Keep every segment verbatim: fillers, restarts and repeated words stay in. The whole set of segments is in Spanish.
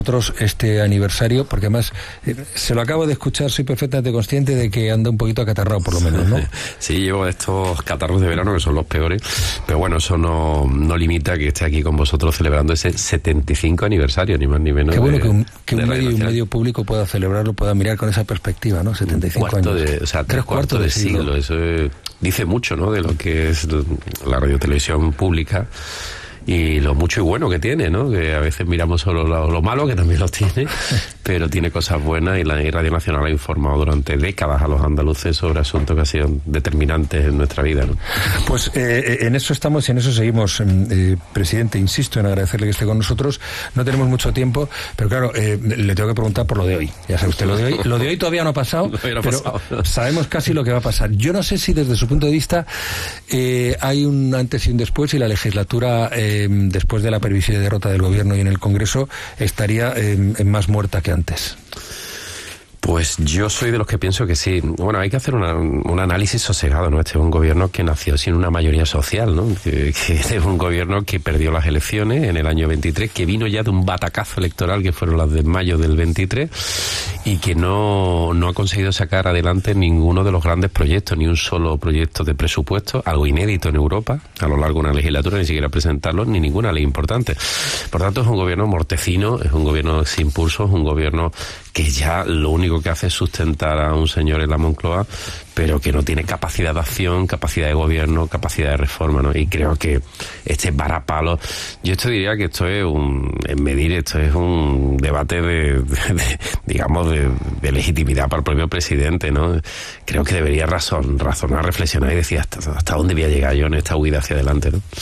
nosotros este aniversario, porque además eh, se lo acabo de escuchar, soy perfectamente consciente de que anda un poquito acatarrado por lo menos, ¿no? Sí, llevo estos catarros de verano que son los peores, pero bueno, eso no, no limita que esté aquí con vosotros celebrando ese setenta y cinco aniversario, ni más ni menos. Qué bueno de, que un, que un de medio, un medio público pueda celebrarlo, pueda mirar con esa perspectiva, ¿no? setenta y cinco años. De, o sea, tres cuartos de siglo. siglo. Eso es, dice mucho, ¿no?, de lo que es la radiotelevisión pública. Y lo mucho y bueno que tiene, ¿no? Que a veces miramos solo lo, lo malo, que también lo tiene, pero tiene cosas buenas, y la y Radio Nacional ha informado durante décadas a los andaluces sobre asuntos que han sido determinantes en nuestra vida, ¿no? Pues eh, en eso estamos y en eso seguimos, eh, presidente. Insisto en agradecerle que esté con nosotros. No tenemos mucho tiempo, pero claro, eh, le tengo que preguntar por lo de hoy. Ya sabe usted, lo de hoy, lo de hoy todavía no ha pasado, no pero pasado. Sabemos casi lo que va a pasar. Yo no sé si desde su punto de vista eh, hay un antes y un después, y la legislatura eh, después de la previsible derrota del gobierno y en el Congreso estaría eh, más muerta que antes. Pues yo soy de los que pienso que sí. Bueno, hay que hacer una, un análisis sosegado, ¿no? Este es un gobierno que nació sin una mayoría social, ¿no? Que, que es un gobierno que perdió las elecciones en el año veintitrés, que vino ya de un batacazo electoral que fueron las de mayo del veintitrés, y que no, no ha conseguido sacar adelante ninguno de los grandes proyectos, ni un solo proyecto de presupuesto, algo inédito en Europa, a lo largo de una legislatura, ni siquiera presentarlo, ni ninguna ley importante. Por tanto, es un gobierno mortecino, es un gobierno sin pulso, es un gobierno que ya lo único que hace es sustentar a un señor en la Moncloa, pero que no tiene capacidad de acción, capacidad de gobierno, capacidad de reforma, ¿no? Y creo que este varapalo, yo esto diría que esto es un, en medir, esto es un debate de, de, de digamos, de, de legitimidad para el propio presidente, ¿no? Creo que debería razón, razonar, reflexionar y decir hasta, hasta dónde voy a llegar yo en esta huida hacia adelante, ¿no?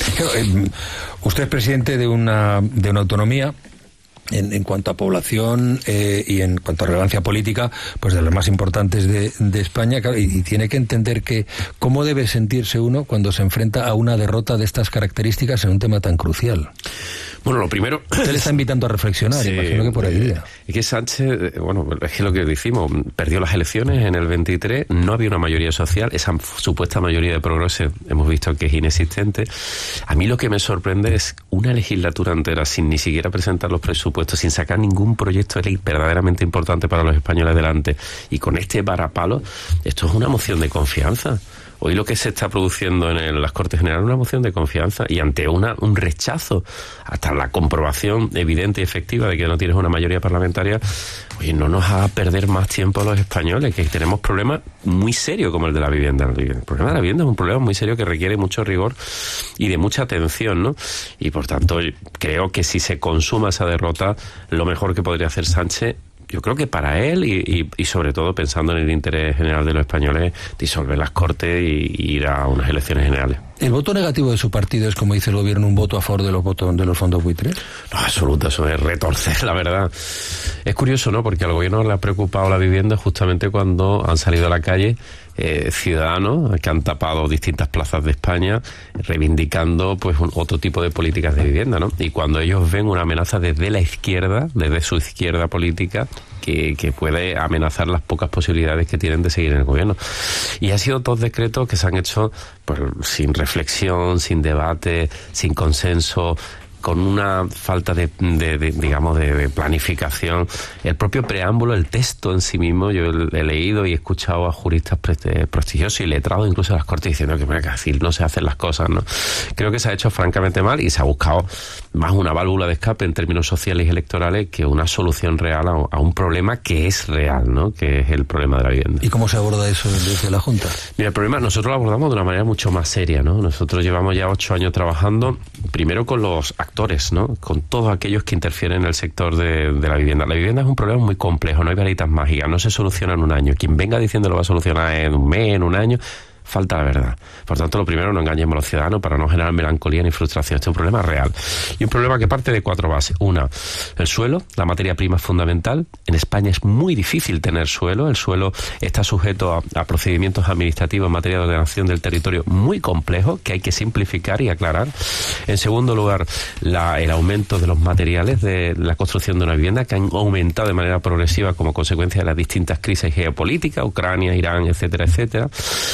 Usted es presidente de una, de una autonomía. En, en cuanto a población eh, y en cuanto a relevancia política, pues de las más importantes de, de España, claro, y, y tiene que entender que cómo debe sentirse uno cuando se enfrenta a una derrota de estas características en un tema tan crucial. Bueno, lo primero... Usted le está invitando a reflexionar, sí, imagino que por ahí día. Es que Sánchez, bueno, es que lo que decimos, perdió las elecciones en el veintitrés, no había una mayoría social, esa supuesta mayoría de progreso hemos visto que es inexistente. A mí lo que me sorprende es una legislatura entera sin ni siquiera presentar los presupuestos, sin sacar ningún proyecto de ley verdaderamente importante para los españoles adelante, y con este varapalo. Esto es una moción de confianza. Hoy lo que se está produciendo en el, las Cortes Generales es una moción de confianza, y ante una un rechazo, hasta la comprobación evidente y efectiva de que no tienes una mayoría parlamentaria, oye, no nos haga perder más tiempo a los españoles, que tenemos problemas muy serios como el de la vivienda. El problema de la vivienda es un problema muy serio que requiere mucho rigor y de mucha atención, ¿no? Y por tanto, creo que si se consuma esa derrota, lo mejor que podría hacer Sánchez, yo creo que para él y, y, y sobre todo pensando en el interés general de los españoles, disolver las Cortes y, y ir a unas elecciones generales. ¿El voto negativo de su partido es, como dice el gobierno, un voto a favor de los votos de los fondos buitres? No, absoluto, eso es retorcer, la verdad. Es curioso, ¿no? Porque al gobierno le ha preocupado la vivienda justamente cuando han salido a la calle eh, ciudadanos que han tapado distintas plazas de España reivindicando pues un, otro tipo de políticas de vivienda, ¿no? Y cuando ellos ven una amenaza desde la izquierda, desde su izquierda política, que, que puede amenazar las pocas posibilidades que tienen de seguir en el gobierno. Y ha sido dos decretos que se han hecho pues sin reflexión, sin debate, sin consenso, con una falta de, de, de digamos, de, de planificación. El propio preámbulo, el texto en sí mismo, yo he leído y he escuchado a juristas prestigiosos y letrados incluso a las Cortes diciendo que, bueno, que así no se hacen las cosas, ¿no? Creo que se ha hecho francamente mal y se ha buscado más una válvula de escape en términos sociales y electorales que una solución real a, a un problema que es real, ¿no? Que es el problema de la vivienda. ¿Y cómo se aborda eso desde la Junta? Mira, el problema nosotros lo abordamos de una manera mucho más seria, ¿no? Nosotros llevamos ya ocho años trabajando, primero con los actores, ¿no? Con todos aquellos que interfieren en el sector de, de la vivienda. La vivienda es un problema muy complejo, no hay varitas mágicas, no se soluciona en un año. Quien venga diciendo lo va a solucionar en un mes, en un año, falta la verdad. Por tanto, lo primero, no engañemos a los ciudadanos para no generar melancolía ni frustración. Este es un problema real. Y un problema que parte de cuatro bases. Una, el suelo, la materia prima es fundamental. En España es muy difícil tener suelo. El suelo está sujeto a, a procedimientos administrativos en materia de ordenación del territorio muy complejos que hay que simplificar y aclarar. En segundo lugar, la, el aumento de los materiales de la construcción de una vivienda, que han aumentado de manera progresiva como consecuencia de las distintas crisis geopolíticas, Ucrania, Irán, etcétera, etcétera. En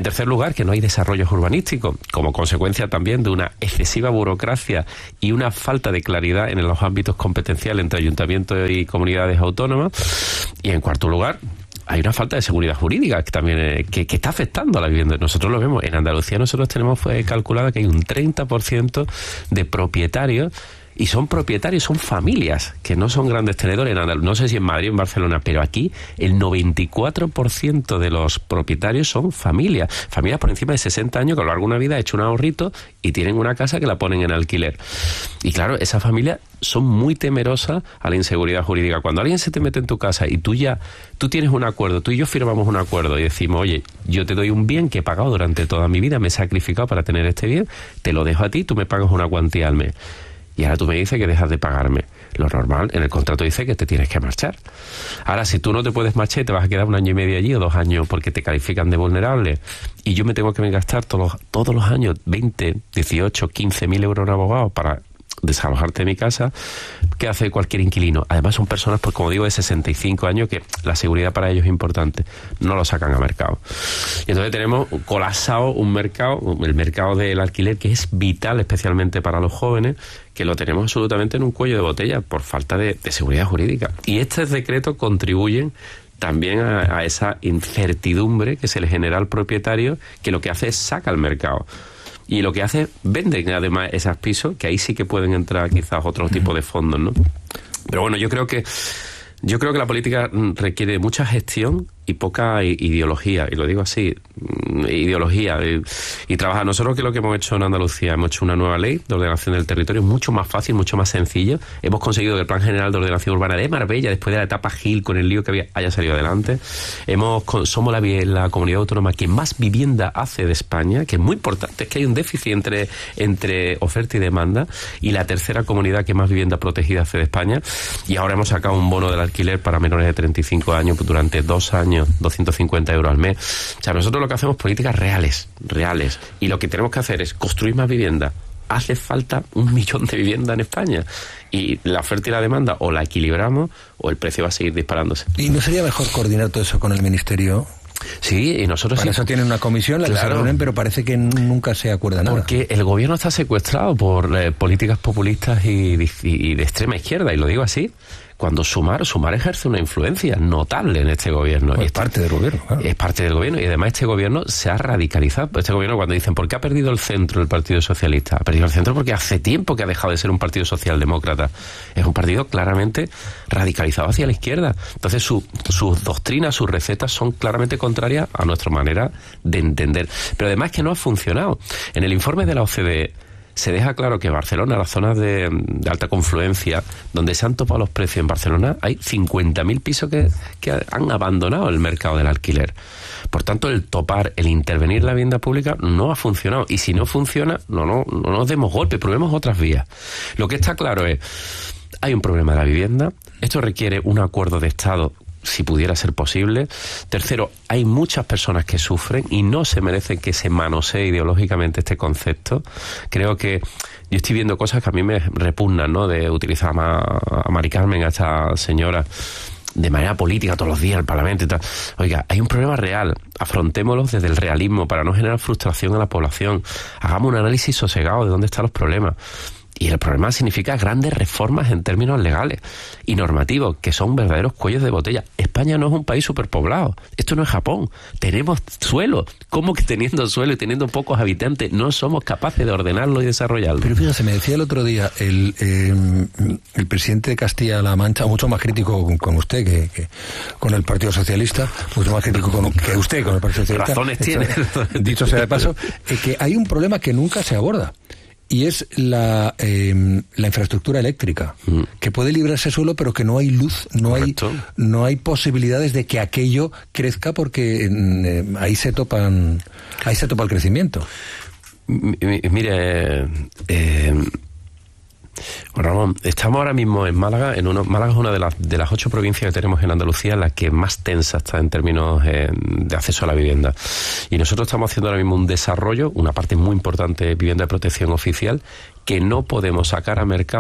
tercer lugar, que no hay desarrollos urbanísticos, como consecuencia también de una excesiva burocracia y una falta de claridad en los ámbitos competenciales entre ayuntamientos y comunidades autónomas. Y en cuarto lugar, hay una falta de seguridad jurídica que también eh, que, que está afectando a la vivienda. Nosotros lo vemos. En Andalucía nosotros tenemos fue calculado que hay un treinta por ciento de propietarios, y son propietarios, son familias, que no son grandes tenedores. En Andal- no sé si en Madrid o en Barcelona, pero aquí el noventa y cuatro por ciento de los propietarios son familias. Familias por encima de sesenta años que a lo largo de una vida han hecho un ahorrito y tienen una casa que la ponen en alquiler. Y claro, esas familias son muy temerosas a la inseguridad jurídica. Cuando alguien se te mete en tu casa y tú ya, tú tienes un acuerdo, tú y yo firmamos un acuerdo y decimos, oye, yo te doy un bien que he pagado durante toda mi vida, me he sacrificado para tener este bien, te lo dejo a ti, tú me pagas una cuantía al mes. Y ahora tú me dices que dejas de pagarme. Lo normal, en el contrato dice que te tienes que marchar. Ahora, si tú no te puedes marchar y te vas a quedar un año y medio allí o dos años porque te califican de vulnerable, y yo me tengo que gastar todos, todos los años veinte, dieciocho, quince mil euros en abogados para desalojarte de mi casa, ¿qué hace cualquier inquilino? Además son personas, pues como digo, de sesenta y cinco años, que la seguridad para ellos es importante. No lo sacan a mercado. Y entonces tenemos colapsado un mercado, el mercado del alquiler, que es vital especialmente para los jóvenes, que lo tenemos absolutamente en un cuello de botella por falta de, de seguridad jurídica. Y estos decretos contribuyen también a, a esa incertidumbre que se le genera al propietario, que lo que hace es saca al mercado. Y lo que hace, venden además esos pisos, que ahí sí que pueden entrar quizás otros tipos de fondos, ¿no? Pero bueno, yo creo que yo creo que la política requiere mucha gestión y poca ideología, y lo digo así, ideología, y, y trabajar. Nosotros, que lo que hemos hecho en Andalucía, hemos hecho una nueva ley de ordenación del territorio, mucho más fácil, mucho más sencillo. Hemos conseguido que el Plan General de Ordenación Urbana de Marbella, después de la etapa Gil, con el lío que había, haya salido adelante. Hemos Somos la, la comunidad autónoma que más vivienda hace de España, que es muy importante, es que hay un déficit entre, entre oferta y demanda, y la tercera comunidad que más vivienda protegida hace de España. Y ahora hemos sacado un bono del alquiler para menores de treinta y cinco años durante dos años, doscientos cincuenta euros al mes. O sea, nosotros lo que hacemos es políticas reales, reales. Y lo que tenemos que hacer es construir más vivienda. Hace falta un millón de viviendas en España. Y la oferta y la demanda o la equilibramos o el precio va a seguir disparándose. ¿Y no sería mejor coordinar todo eso con el Ministerio? Sí, y nosotros Para sí. eso tienen una comisión, la Claro. que se reúnen, pero parece que nunca se acuerda nada. Porque el gobierno está secuestrado por eh, políticas populistas y de, y de extrema izquierda, y lo digo así. Cuando Sumar, Sumar ejerce una influencia notable en este gobierno. Pues y es este, parte del gobierno, claro. Es parte del gobierno, y además este gobierno se ha radicalizado. Este gobierno, cuando dicen, ¿por qué ha perdido el centro el Partido Socialista? Ha perdido el centro porque hace tiempo que ha dejado de ser un partido socialdemócrata. Es un partido claramente radicalizado hacia la izquierda. Entonces su, sus doctrinas, sus recetas son claramente contrarias a nuestra manera de entender. Pero además que no ha funcionado. En el informe de la O C D E se deja claro que Barcelona, las zonas de, de alta confluencia, donde se han topado los precios en Barcelona, hay cincuenta mil pisos que, que han abandonado el mercado del alquiler. Por tanto, el topar, el intervenir en la vivienda pública no ha funcionado. Y si no funciona, no, no, no nos demos golpe, probemos otras vías. Lo que está claro es, hay un problema de la vivienda, esto requiere un acuerdo de Estado, si pudiera ser posible. Tercero, hay muchas personas que sufren y no se merecen que se manosee ideológicamente este concepto. Creo que yo estoy viendo cosas que a mí me repugnan, ¿no? De utilizar a, a Mari Carmen, a esta señora, de manera política todos los días al Parlamento y tal. Oiga, hay un problema real. Afrontémoslo desde el realismo para no generar frustración a la población. Hagamos un análisis sosegado de dónde están los problemas. Y el problema significa grandes reformas en términos legales y normativos, que son verdaderos cuellos de botella. España no es un país superpoblado. Esto no es Japón. Tenemos suelo. ¿Cómo que teniendo suelo y teniendo pocos habitantes no somos capaces de ordenarlo y desarrollarlo? Pero fíjese, me decía el otro día el, eh, el presidente de Castilla-La Mancha, mucho más crítico con, con usted que, que con el Partido Socialista, mucho más crítico con, que usted con el Partido Socialista. Razones tiene. Dicho sea de paso, eh, que hay un problema que nunca se aborda. Y es la, eh, la infraestructura eléctrica, mm. que puede librarse suelo, pero que no hay luz, no hay, no hay posibilidades de que aquello crezca, porque eh, ahí se topan, ahí se topa el crecimiento. M- mire, eh, Ramón, estamos ahora mismo en Málaga. En uno, Málaga es una de las, de las ocho provincias que tenemos en Andalucía la que más tensa está en términos eh, de acceso a la vivienda. Y nosotros estamos haciendo ahora mismo un desarrollo, una parte muy importante de vivienda de protección oficial, que no podemos sacar a mercado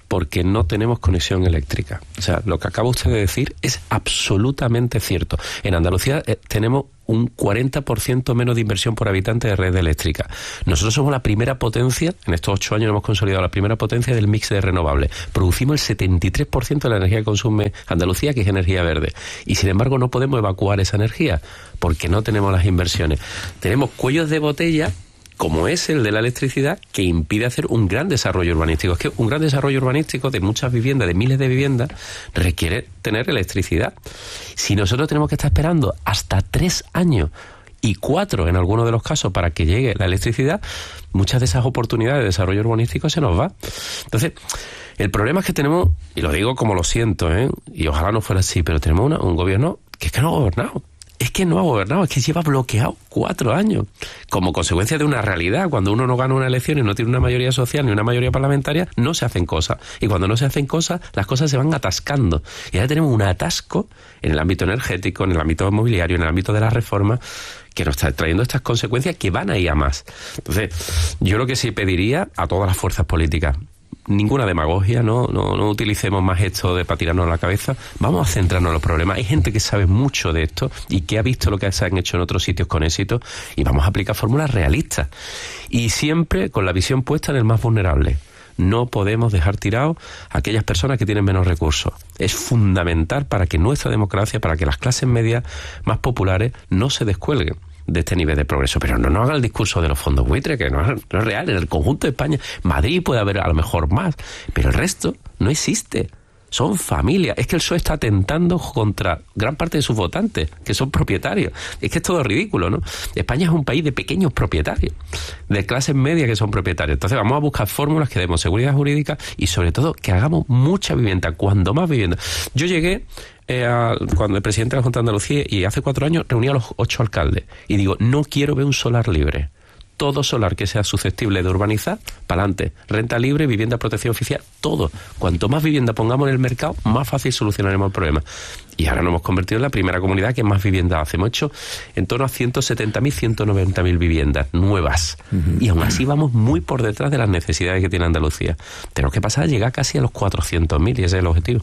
porque no tenemos conexión eléctrica. O sea, lo que acaba usted de decir es absolutamente cierto. En Andalucía eh, tenemos un cuarenta por ciento menos de inversión por habitante de red eléctrica. Nosotros somos la primera potencia, en estos ocho años hemos consolidado la primera potencia del mix de renovables. Producimos el setenta y tres por ciento de la energía que consume Andalucía, que es energía verde. Y sin embargo no podemos evacuar esa energía porque no tenemos las inversiones. Tenemos cuellos de botella, como es el de la electricidad, que impide hacer un gran desarrollo urbanístico. Es que un gran desarrollo urbanístico de muchas viviendas, de miles de viviendas, requiere tener electricidad. Si nosotros tenemos que estar esperando hasta tres años y cuatro en algunos de los casos para que llegue la electricidad, muchas de esas oportunidades de desarrollo urbanístico se nos va. Entonces, el problema es que tenemos, y lo digo como lo siento, ¿eh? Y ojalá no fuera así, pero tenemos una, un gobierno que es que no ha gobernado. Es que no ha gobernado, es que lleva bloqueado cuatro años, como consecuencia de una realidad. Cuando uno no gana una elección y no tiene una mayoría social ni una mayoría parlamentaria, no se hacen cosas. Y cuando no se hacen cosas, las cosas se van atascando. Y ahora tenemos un atasco en el ámbito energético, en el ámbito inmobiliario, en el ámbito de la reforma, que nos está trayendo estas consecuencias que van a ir a más. Entonces, yo lo que sí pediría a todas las fuerzas políticas, ninguna demagogia, no, no, no utilicemos más esto de para tirarnos la cabeza, vamos a centrarnos en los problemas. Hay gente que sabe mucho de esto y que ha visto lo que se han hecho en otros sitios con éxito, y vamos a aplicar fórmulas realistas y siempre con la visión puesta en el más vulnerable. No podemos dejar tirados a aquellas personas que tienen menos recursos. Es fundamental para que nuestra democracia, para que las clases medias más populares no se descuelguen de este nivel de progreso. Pero no nos haga el discurso de los fondos buitre, que no es, no es real. En el conjunto de España, Madrid puede haber a lo mejor más, pero el resto no existe. Son familias. Es que el P S O E está atentando contra gran parte de sus votantes, que son propietarios. Es que es todo ridículo, ¿no? España es un país de pequeños propietarios, de clases medias que son propietarios. Entonces vamos a buscar fórmulas que demos seguridad jurídica y sobre todo que hagamos mucha vivienda, cuando más vivienda. Yo llegué eh, a, cuando el presidente de la Junta de Andalucía, y hace cuatro años reuní a los ocho alcaldes y digo, no quiero ver un solar libre. Todo solar que sea susceptible de urbanizar, para adelante. Renta libre, vivienda de protección oficial, todo. Cuanto más vivienda pongamos en el mercado, más fácil solucionaremos el problema. Y ahora nos hemos convertido en la primera comunidad que más viviendas hace. Hemos hecho en torno a ciento setenta mil, ciento noventa mil viviendas nuevas. Uh-huh. Y aún así vamos muy por detrás de las necesidades que tiene Andalucía. Tenemos que pasar a llegar casi a los cuatrocientos mil, y ese es el objetivo.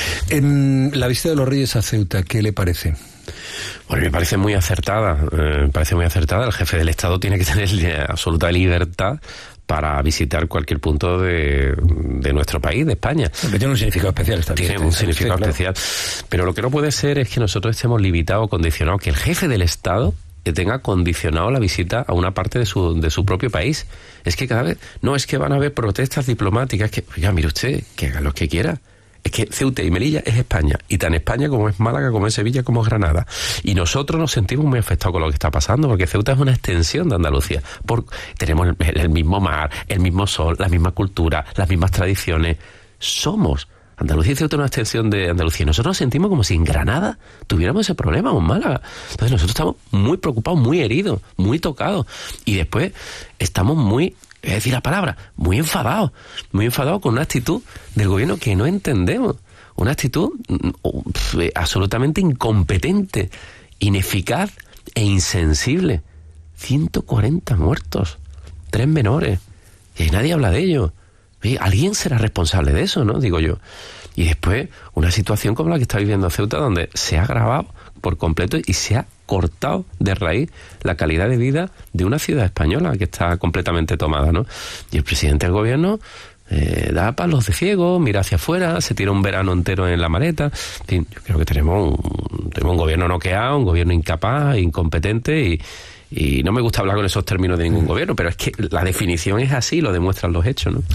En la visita de los Reyes a Ceuta, ¿qué le parece? Bueno, me parece muy acertada, eh, me parece muy acertada. El jefe del Estado tiene que tener absoluta libertad para visitar cualquier punto de, de nuestro país, de España. Tiene un significado especial esta visita. Tiene un significado sí, claro. especial. Pero lo que no puede ser es que nosotros estemos limitados o condicionados, que el jefe del Estado tenga condicionado la visita a una parte de su, de su propio país. Es que cada vez, no, es que van a haber protestas diplomáticas, que, oiga, mire usted, que haga lo que quiera. Es que Ceuta y Melilla es España, y tan España como es Málaga, como es Sevilla, como es Granada. Y nosotros nos sentimos muy afectados con lo que está pasando, porque Ceuta es una extensión de Andalucía. Por, tenemos el, el mismo mar, el mismo sol, la misma cultura, las mismas tradiciones. Somos... Andalucía y Ceuta es una extensión de Andalucía. Nosotros nos sentimos como si en Granada tuviéramos ese problema, o en Málaga. Entonces nosotros estamos muy preocupados, muy heridos, muy tocados. Y después estamos muy... es decir la palabra, muy enfadados, muy enfadados con una actitud del gobierno que no entendemos, una actitud pf, absolutamente incompetente, ineficaz e insensible. ciento cuarenta muertos, tres menores, y nadie habla de ello. Alguien será responsable de eso, ¿no? Digo yo. Y después, una situación como la que está viviendo Ceuta, donde se ha agravado por completo y se ha cortado de raíz la calidad de vida de una ciudad española que está completamente tomada, ¿no? Y el presidente del gobierno eh, da palos de ciego, mira hacia afuera, se tira un verano entero en la maleta. En fin, yo creo que tenemos un, tenemos un gobierno noqueado, un gobierno incapaz, incompetente, y, y no me gusta hablar con esos términos de ningún gobierno, pero es que la definición es así, lo demuestran los hechos, ¿no?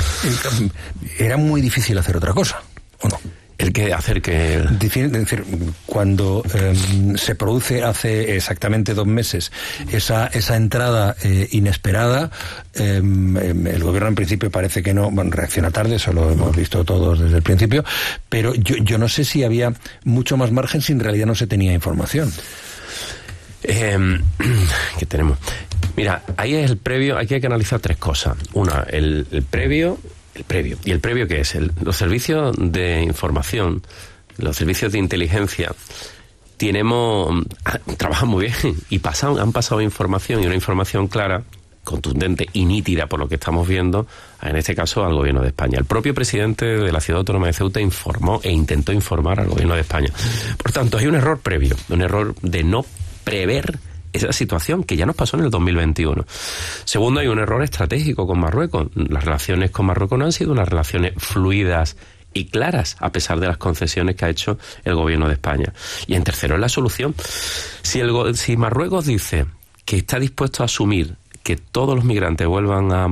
Era muy difícil hacer otra cosa, ¿o no? El que hacer que... Es decir, cuando eh, se produce hace exactamente dos meses esa esa entrada eh, inesperada, eh, el gobierno en principio parece que no, bueno, reacciona tarde, eso lo hemos visto todos desde el principio, pero yo, yo no sé si había mucho más margen si en realidad no se tenía información. Eh, ¿Qué tenemos? Mira, ahí es el previo, aquí hay que analizar tres cosas. Una, el, el previo... El previo. ¿Y el previo qué es? El, los servicios de información, los servicios de inteligencia, tenemos, trabajan muy bien y pasan, han pasado información, y una información clara, contundente y nítida por lo que estamos viendo, en este caso al gobierno de España. El propio presidente de la Ciudad Autónoma de Ceuta informó e intentó informar al gobierno de España. Por tanto, hay un error previo, un error de no prever esa situación que ya nos pasó en el dos mil veintiuno. Segundo, hay un error estratégico con Marruecos. Las relaciones con Marruecos no han sido unas relaciones fluidas y claras, a pesar de las concesiones que ha hecho el gobierno de España. Y en tercero, es la solución. Si, el, si Marruecos dice que está dispuesto a asumir que todos los migrantes vuelvan a